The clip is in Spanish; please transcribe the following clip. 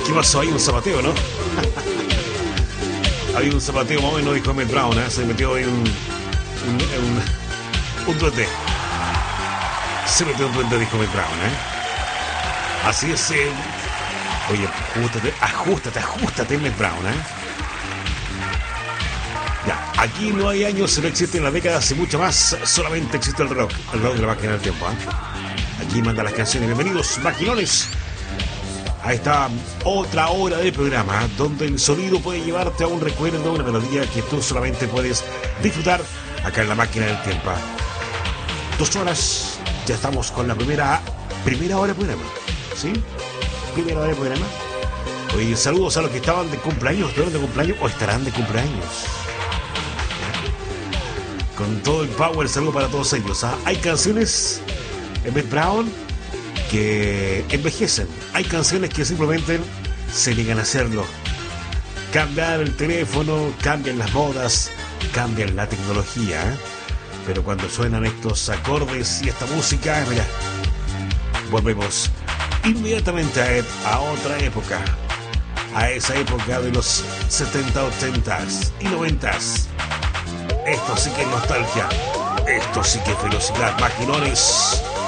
¿Qué pasó? Hay un zapateo, ¿no? Hay un zapateo más o menos, dijo Emmett Brown, ¿eh? Se metió ahí un duende. Se metió un duende, dijo Emmett Brown, ¿eh? Así es. Oye, ajustate, Emmett Brown, ¿eh? Ya, aquí no hay años, no existe en la década, hace mucho más, solamente existe el rock de la máquina del tiempo, ¿eh? Aquí manda las canciones. Bienvenidos, maquinones. Ahí está otra hora de programa donde el sonido puede llevarte a un recuerdo, una melodía que tú solamente puedes disfrutar acá en la máquina del tiempo. 2 horas, ya estamos con la primera hora de programa, ¿sí? Primera hora de programa. Oye, saludos a los que estaban de cumpleaños, estuvieron de cumpleaños o estarán de cumpleaños. Con todo el power, saludo para todos ellos, ¿ah? Hay canciones, Emmett Brown, que envejecen. Hay canciones que simplemente se niegan a hacerlo. Cambiar el teléfono, cambian las modas, cambian la tecnología, ¿eh? Pero cuando suenan estos acordes y esta música, mira, volvemos inmediatamente a otra época, a esa época de los 70, 80s y 90s. Esto sí que es nostalgia, esto sí que es velocidad, maquinones.